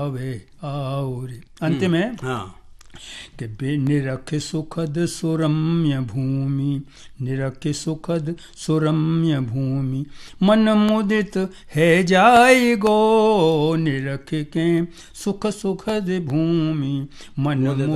आवे आओ रे। अंतिम है हाँ कि बे निरख सुखद सुरम्य भूमि, निरख सुखद सुरम्य भूमि, मन मुदित है जाय गो, निरख के सुख सुखद भूमि मन